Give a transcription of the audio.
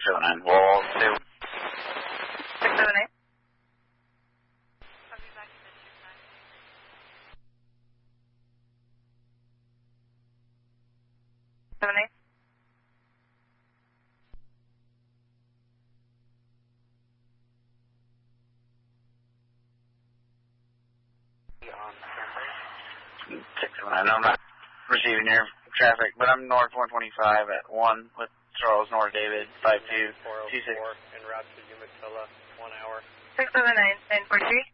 609, wall 2. 678. I'm not receiving your traffic, but I'm north 125 at 1 with Charles North David 5226. En route to Umatilla, 1 hour. 679, 1043.